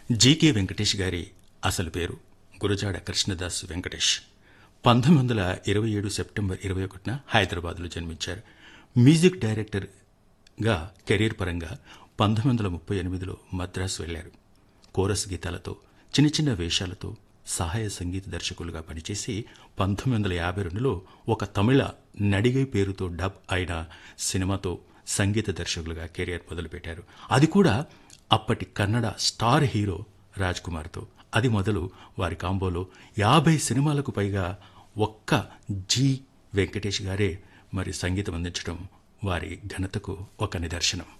GK Venkatesh గారి అసలు పేరు గురజాడ కృష్ణదాస్ వెంకటేష్. 1927 సెప్టెంబర్ 21న హైదరాబాద్లో జన్మించారు. మ్యూజిక్ డైరెక్టర్గా కెరీర్ పరంగా 1938లో మద్రాసు వెళ్లారు. కోరస్ గీతాలతో, చిన్న చిన్న వేషాలతో సహాయ సంగీత దర్శకులుగా పనిచేసి 1952లో ఒక తమిళ నడిగై పేరుతో డబ్ అయిన సినిమాతో సంగీత దర్శకులుగా కెరీర్ మొదలుపెట్టారు. అది కూడా అప్పటి కన్నడ స్టార్ హీరో రాజ్ కుమార్తో. అది మొదలు వారి కాంబోలో 50 సినిమాలకు పైగా ఒక్క జి వెంకటేష్ గారే మరి సంగీతం అందించడం వారి ఘనతకు ఒక నిదర్శనం.